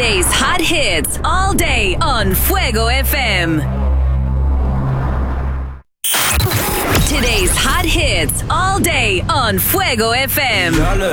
Today's hot hits all day on Fuego FM. Today's hot hits all day on Fuego FM. Y'all